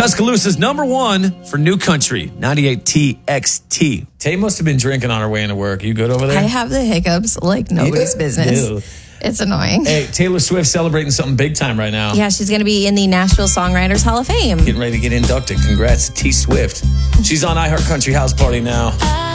Tuscaloosa's number one for new country, 98 TXT. Tay must have been drinking on her way into work. You good over there? I have the hiccups like nobody's business. Ew. It's annoying. Hey, Taylor Swift celebrating something big time right now. Yeah, she's going to be in the Nashville Songwriters Hall of Fame. Getting ready to get inducted. Congrats to T Swift. She's on iHeart Country House Party now.